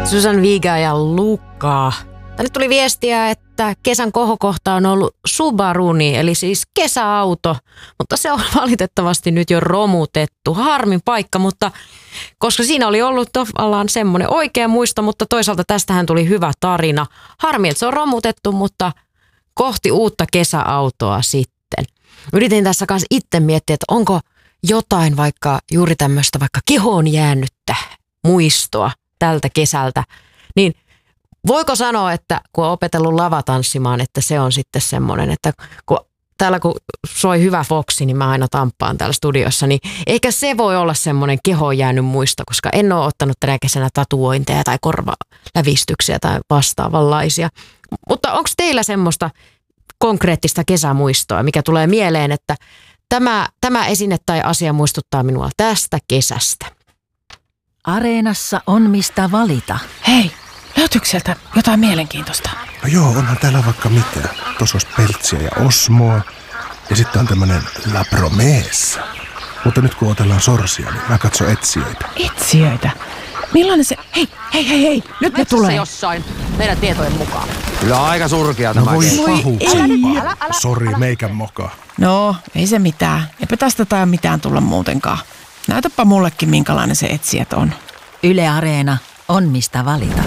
Susan Viga ja Luka. Tänne tuli viestiä, että kesän kohokohta on ollut Subaruni, eli siis kesäauto, mutta se on valitettavasti nyt jo romutettu. Harmin paikka, mutta koska siinä oli ollut tavallaan semmoinen oikea muisto, mutta toisaalta tästähän tuli hyvä tarina. Harmi, että se on romutettu, mutta kohti uutta kesäautoa sitten. Yritin tässä kanssa itse miettiä, että onko jotain vaikka juuri tämmöistä vaikka kehoon jäänyttä muistoa tältä kesältä, niin voiko sanoa, että kun on opetellut lavatanssimaan, että se on sitten semmoinen, että kun soi hyvä foksi, niin mä aina tamppaan täällä studiossa, niin eikä se voi olla semmoinen kehoon jäänyt muisto, koska en ole ottanut tänä kesänä tatuointeja tai korvalävistyksiä tai vastaavanlaisia. Mutta onko teillä semmoista konkreettista kesämuistoa, mikä tulee mieleen, että tämä esine tai asia muistuttaa minua tästä kesästä? Areenassa on mistä valita. Hei, löytyykö sieltä jotain mielenkiintoista? No joo, onhan täällä vaikka mitä. Tuossa olisi peltsiä ja osmoa. Ja sitten on tämmönen La Promessa. Mutta nyt kun otellaan sorsia, niin mä katson etsijöitä. Etsijöitä? Millainen se... Hei, nyt ne tulee. Jossain meidän tietojen mukaan. Kyllä aika surkea tämä. Voi ei. älä. Sori, meikän moka. No, ei se mitään. Eipä tästä tai mitään tulla muutenkaan. Näytäpä mullekin, minkälainen se etsijät on. Yle Areena on mistä valita.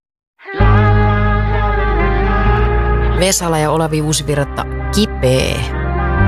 Vesala ja Olavi Uusivirta, Kipeä.